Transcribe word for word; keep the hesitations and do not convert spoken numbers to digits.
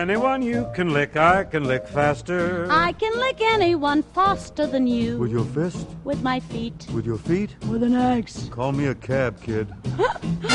anyone you can lick, I can lick faster. I can lick anyone faster than you. With your fist? With my feet. With your feet? With an axe. Call me a cab, kid.